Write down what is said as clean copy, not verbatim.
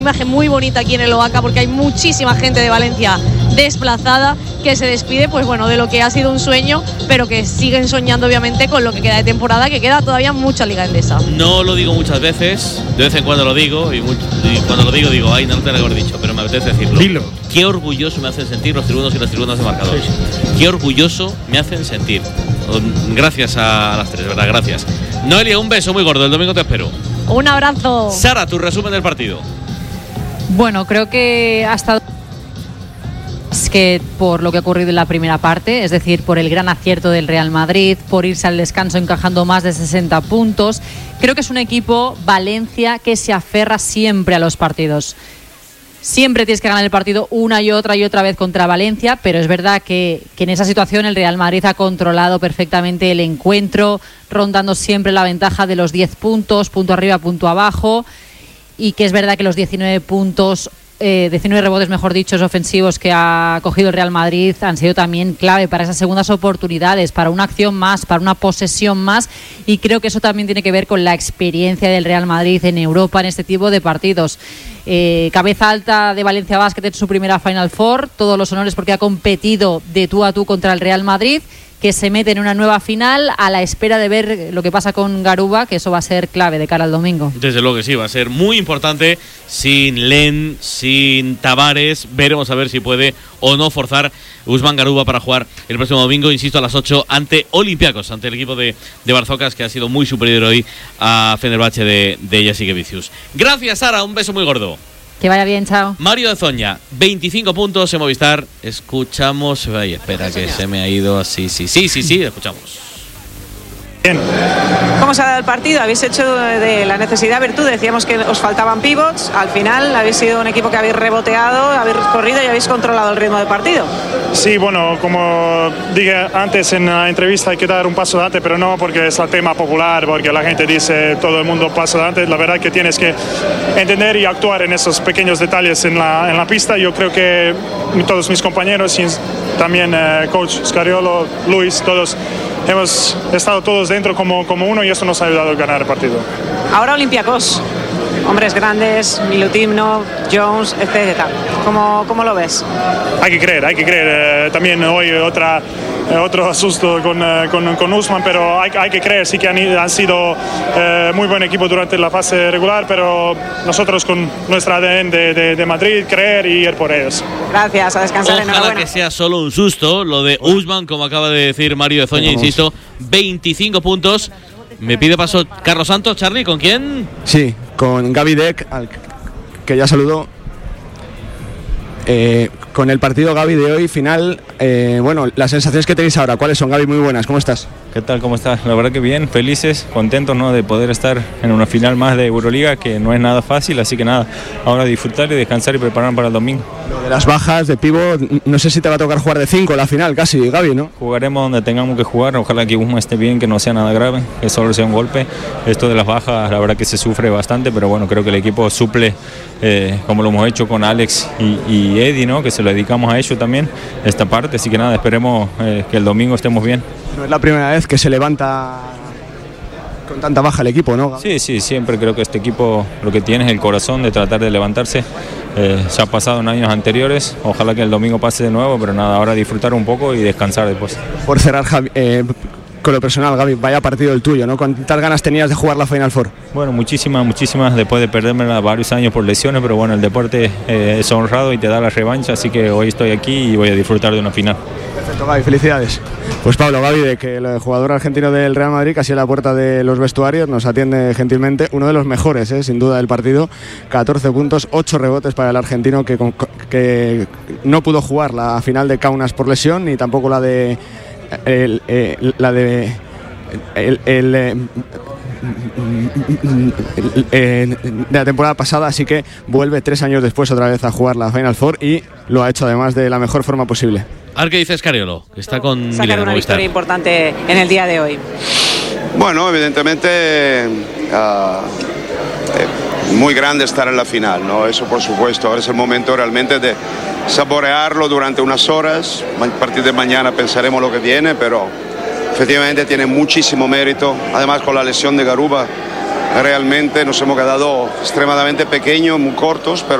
Imagen muy bonita aquí en el Oaca porque hay muchísima gente de Valencia desplazada que se despide, pues bueno, de lo que ha sido un sueño, pero que siguen soñando obviamente con lo que queda de temporada, que queda todavía mucha Liga Endesa. No lo digo muchas veces, de vez en cuando lo digo y cuando lo digo, ay, no te lo he dicho, pero me apetece decirlo. Dilo. Qué orgulloso me hacen sentir los tribunos y las tribunas de marcadores. Sí. Qué orgulloso me hacen sentir. Gracias a las tres, ¿verdad? Gracias. Noelia, un beso muy gordo, el domingo te espero. Un abrazo. Sara, tu resumen del partido. Bueno, creo que ha estado que por lo que ha ocurrido en la primera parte, es decir, por el gran acierto del Real Madrid, por irse al descanso encajando más de 60 puntos. Creo que es un equipo, Valencia, que se aferra siempre a los partidos. Siempre tienes que ganar el partido una y otra vez contra Valencia, pero es verdad que en esa situación el Real Madrid ha controlado perfectamente el encuentro, rondando siempre la ventaja de los 10 puntos, punto arriba, punto abajo, y que es verdad que los 19 rebotes, mejor dicho, ofensivos que ha cogido el Real Madrid han sido también clave para esas segundas oportunidades, para una acción más, para una posesión más, y creo que eso también tiene que ver con la experiencia del Real Madrid en Europa en este tipo de partidos. Cabeza alta de Valencia Basket en su primera Final Four, todos los honores porque ha competido de tú a tú contra el Real Madrid, que se mete en una nueva final a la espera de ver lo que pasa con Garuba, que eso va a ser clave de cara al domingo. Desde luego que sí, va a ser muy importante. Sin Len, sin Tavares, veremos a ver si puede o no forzar Usman Garuba para jugar el próximo domingo, insisto, a las 8 ante Olympiacos, ante el equipo de Barzocas, que ha sido muy superior hoy a Fenerbahce de Jasikevičius. Gracias, Sara, un beso muy gordo. Que vaya bien, chao. Mario de Zoña, 25 puntos en Movistar. Escuchamos. Ay, espera, que se me ha ido así. Sí, escuchamos. Bien. ¿Cómo se ha dado el partido? Habéis hecho de la necesidad virtud, decíamos que os faltaban pivots, al final habéis sido un equipo que habéis reboteado, habéis corrido y habéis controlado el ritmo del partido. Sí, bueno, como dije antes en la entrevista, hay que dar un paso adelante, pero no porque es el tema popular, porque la gente dice todo el mundo paso adelante. La verdad que tienes que entender y actuar en esos pequeños detalles en la pista. Yo creo que todos mis compañeros, también coach Scariolo, Luis, todos hemos estado todos dentro como uno, y eso nos ha ayudado a ganar el partido. Ahora Olympiacos, hombres grandes, Milutinov, Jones, etc. ¿Cómo lo ves? Hay que creer. También hoy otro susto con Usman, pero hay que creer. Sí que han sido muy buen equipo durante la fase regular, pero nosotros con nuestra ADN de Madrid, creer y ir por ellos. Gracias, a descansar. Ojalá que sea solo un susto lo de Usman, como acaba de decir Mario de Zoña, insisto, 25 puntos. Me pide paso Carlos Santos. Charlie, ¿con quién? Sí, con Gaby Deck, al que ya saludó. Con el partido, Gaby, de hoy, final, bueno, las sensaciones que tenéis ahora, ¿cuáles son, Gaby? Muy buenas, ¿cómo estás? ¿Qué tal? ¿Cómo estás? La verdad que bien, felices, contentos, ¿no?, de poder estar en una final más de Euroliga, que no es nada fácil, así que nada, ahora disfrutar y descansar y preparar para el domingo. Lo de las bajas de pívot, no sé si te va a tocar jugar de 5 la final, casi, Gaby, ¿no? Jugaremos donde tengamos que jugar, ojalá que Usman esté bien, que no sea nada grave, que solo sea un golpe. Esto de las bajas, la verdad que se sufre bastante, pero bueno, creo que el equipo suple, como lo hemos hecho con Alex y Eddie, ¿no?, que se lo dedicamos a ellos también, esta parte, así que nada, esperemos que el domingo estemos bien. No es la primera vez que se levanta con tanta baja el equipo, ¿no? Sí, siempre creo que este equipo lo que tiene es el corazón de tratar de levantarse. Se ha pasado en años anteriores, ojalá que el domingo pase de nuevo, pero nada, ahora disfrutar un poco y descansar después. Por cerrar, con lo personal, Gaby, vaya partido el tuyo, ¿no? ¿Cuántas ganas tenías de jugar la Final Four? Bueno, muchísimas, después de perdérmela varios años por lesiones, pero bueno, el deporte es honrado y te da la revancha, así que hoy estoy aquí y voy a disfrutar de una final. Perfecto, Gaby, felicidades. Pues Pablo, Gaby, de que el jugador argentino del Real Madrid, casi a la puerta de los vestuarios, nos atiende gentilmente, uno de los mejores, sin duda, del partido, 14 puntos, 8 rebotes para el argentino que no pudo jugar la final de Kaunas por lesión, ni tampoco la de la temporada pasada, así que vuelve 3 años después otra vez a jugar la Final Four y lo ha hecho además de la mejor forma posible. A ver qué dice Scariolo, que está con sacar una victoria importante en el día de hoy. Bueno, evidentemente muy grande estar en la final, ¿no? Eso por supuesto, ahora es el momento realmente de saborearlo durante unas horas. A partir de mañana pensaremos lo que viene, pero efectivamente tiene muchísimo mérito. Además, con la lesión de Garuba realmente nos hemos quedado extremadamente pequeños, muy cortos, pero